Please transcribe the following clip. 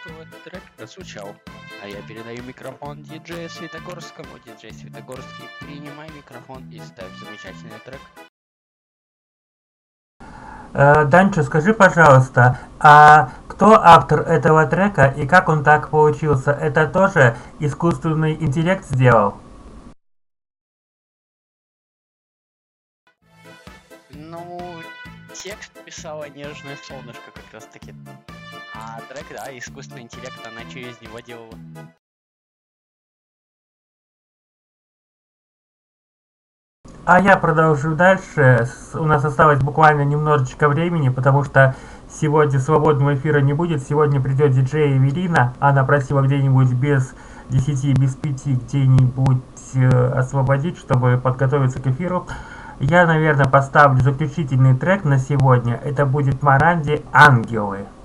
этот трек прозвучал. А я передаю микрофон диджею Светогорскому. Диджей Светогорский, принимай микрофон и ставь замечательный трек. Данчо, скажи, пожалуйста, а кто автор этого трека и как он так получился? Это тоже искусственный интеллект сделал? Ну, текст писала нежное солнышко как раз таки. А трек, да, искусственный интеллект, она через него делала. А я продолжу дальше. У нас осталось буквально немножечко времени, потому что сегодня свободного эфира не будет. Сегодня придет диджей Эвелина. Она просила где-нибудь без 10, без 5 где-нибудь освободить, чтобы подготовиться к эфиру. Я, наверное, поставлю заключительный трек на сегодня. Это будет Моранди «Ангелы».